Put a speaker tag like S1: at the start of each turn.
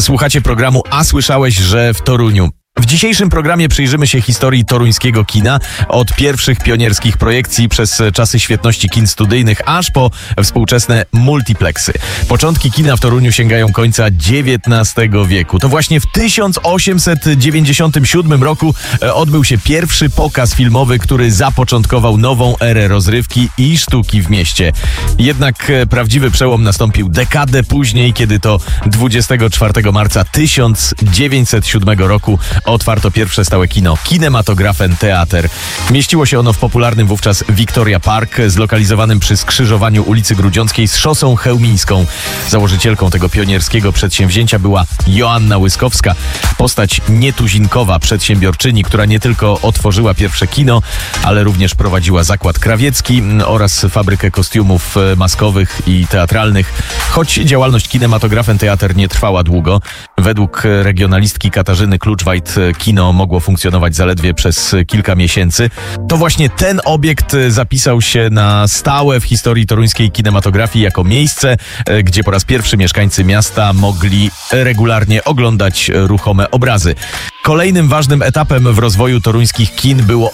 S1: Słuchacie programu A słyszałeś, że w Toruniu. W dzisiejszym programie przyjrzymy się historii toruńskiego kina, od pierwszych pionierskich projekcji przez czasy świetności kin studyjnych, aż po współczesne multiplexy. Początki kina w Toruniu sięgają końca XIX wieku. To właśnie w 1897 roku odbył się pierwszy pokaz filmowy, który zapoczątkował nową erę rozrywki i sztuki w mieście. Jednak prawdziwy przełom nastąpił dekadę później, kiedy to 24 marca 1907 roku otwarto pierwsze stałe kino, Kinematografen Teater. Mieściło się ono w popularnym wówczas Victoria Park, zlokalizowanym przy skrzyżowaniu ulicy Grudziąckiej z szosą chełmińską. Założycielką tego pionierskiego przedsięwzięcia była Joanna Łyskowska, postać nietuzinkowa przedsiębiorczyni, która nie tylko otworzyła pierwsze kino, ale również prowadziła zakład krawiecki oraz fabrykę kostiumów maskowych i teatralnych. Choć działalność Kinematografen Teater nie trwała długo, według regionalistki Katarzyny Kluczwajt kino mogło funkcjonować zaledwie przez kilka miesięcy. To właśnie ten obiekt zapisał się na stałe w historii toruńskiej kinematografii jako miejsce, gdzie po raz pierwszy mieszkańcy miasta mogli regularnie oglądać ruchome obrazy. Kolejnym ważnym etapem w rozwoju toruńskich kin było